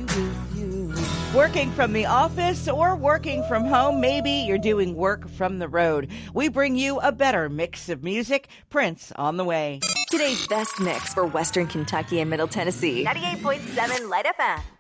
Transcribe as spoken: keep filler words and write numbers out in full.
with you. Working from the office or working from home, maybe you're doing work from the road. We bring you a better mix of music. Prince on the way. Today's best mix for Western Kentucky and Middle Tennessee. ninety-eight point seven Light F M.